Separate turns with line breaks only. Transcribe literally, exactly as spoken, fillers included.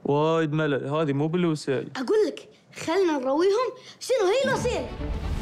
وايد ملل، هذه مو بالوسيل.
اقول لك خلنا نرويهم شنو هي الوسيله.